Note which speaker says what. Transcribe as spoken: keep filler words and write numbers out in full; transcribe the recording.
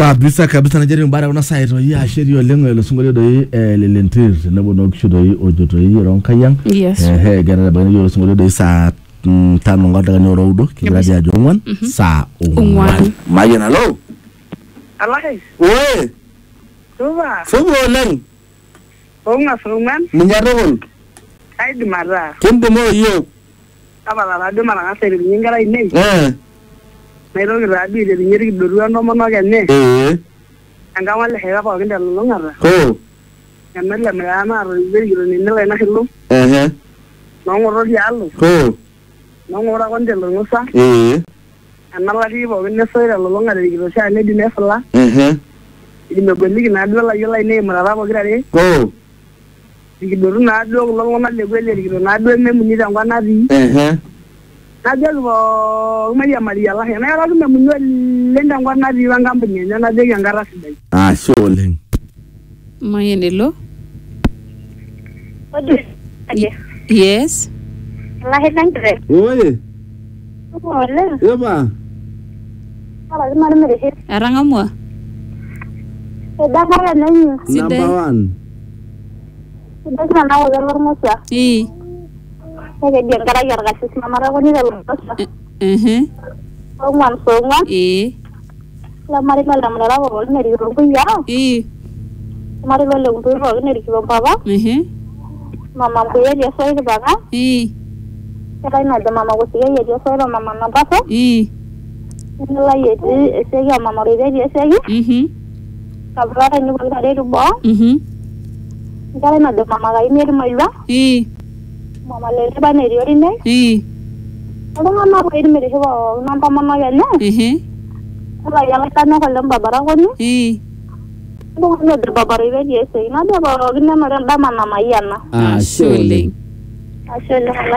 Speaker 1: Kabisa kabisa na jeri mbara kuna saito ya sheri olengo elo sungole doi lelentir nebo no kisho doi ojo doi ronkayang.
Speaker 2: Yes.
Speaker 1: Eh gara bani yo sungole doi sa tano ngata kanyo rodo kibra dia jongwan sa ongwan. Mayen hello.
Speaker 3: Alai.
Speaker 1: Oe.
Speaker 3: Tuba.
Speaker 1: Sobo leng.
Speaker 3: Onga fruman.
Speaker 1: Minyaron.
Speaker 3: Ai di mara.
Speaker 1: Kende mo yo.
Speaker 3: Abala la de mara ngase ni ngara ine.
Speaker 1: Eh.
Speaker 3: Nairo rabi de nyeri doruwa no mono genne.
Speaker 1: Eh.
Speaker 3: Anga wale hewa pa gende lo ngara.
Speaker 1: Ko.
Speaker 3: Yamela me ama ro beri ni nela na hillo.
Speaker 1: Eh.
Speaker 3: No ngoro di allo.
Speaker 1: Ko.
Speaker 3: No ngora gonde lo ngusa.
Speaker 1: Eh.
Speaker 3: Anala di bo gende soira lo ngara di ro sha ne di nefla.
Speaker 1: Eh.
Speaker 3: Di me golli na do la yola ine mara ba grade.
Speaker 1: Ko.
Speaker 3: Di do na do lo ngona le gwele di na do me munyi da ngwana di.
Speaker 1: Eh.
Speaker 3: Najalo Maria Maria la hena ra me munyo lenda ngwana di wanga mbenya na de ngara sidai.
Speaker 1: Ah sholeng.
Speaker 2: Mayenelo.
Speaker 4: Odi. Aje.
Speaker 2: Yes.
Speaker 4: La hena ngre.
Speaker 1: Oye.
Speaker 4: Ole.
Speaker 1: Eba.
Speaker 4: Ala mara mere he.
Speaker 2: Arangamwa.
Speaker 4: Eda kara nanyu.
Speaker 1: Number one.
Speaker 4: Eda kana na wala mormosa.
Speaker 2: Eh.
Speaker 4: Ege dia ngara yar gasis mara ko ni da mormosa.
Speaker 2: Eh.
Speaker 4: Ongwan songwan.
Speaker 2: Eh.
Speaker 4: La mari mala mala ro ni ri ro ku ya.
Speaker 2: Eh.
Speaker 4: Mari lo le untu ro ni ri ki baba.
Speaker 2: Eh.
Speaker 4: Mama ko ya dia soy de baga.
Speaker 2: Eh.
Speaker 4: Kaya na de mama ko siya ya dia soy ro mama na paso.
Speaker 2: Eh.
Speaker 4: La ye ese ya mama ri de ese ya.
Speaker 2: Mhm.
Speaker 4: Kabra ni ko ngare ru bo.
Speaker 2: Mhm.
Speaker 4: Kaya na de mama ga ni ri maiwa.
Speaker 2: Eh.
Speaker 4: Mama le ba ne ri ori ne.
Speaker 2: Eh.
Speaker 4: Ada mama ko iri mere hewa nampa mama ya ne.
Speaker 2: Eh.
Speaker 4: Ala yang kana ko lamba bara ko ni.
Speaker 2: Eh.
Speaker 4: Bo ne de babara ri de ese na de ba ro ni na da mama ya na.
Speaker 1: Ah sholeng.
Speaker 4: Ashe